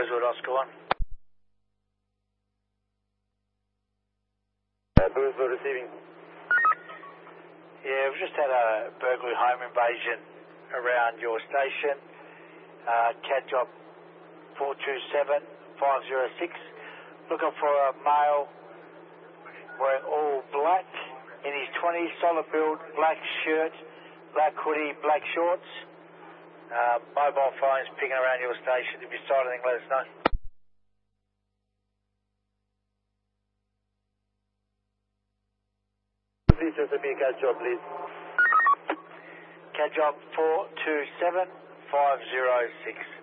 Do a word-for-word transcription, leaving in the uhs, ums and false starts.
Rosewood, Oscar one. Uh, Rosewood receiving. Yeah, we've just had a burglary home invasion around your station. Uh, cat job four two seven five zero six. Looking for a male wearing all black, in his twenties, solid build, black shirt, black hoodie, black shorts. Uh, mobile phones picking around your station. If you saw anything, let us know. Please just be a cat job, please. Cat job four two seven five zero six.